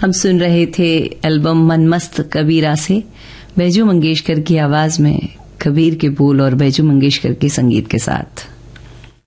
हम सुन रहे थे एल्बम मनमस्त कबीरा से बैजू मंगेशकर की आवाज में कबीर के बोल और बैजू मंगेशकर के संगीत के साथ।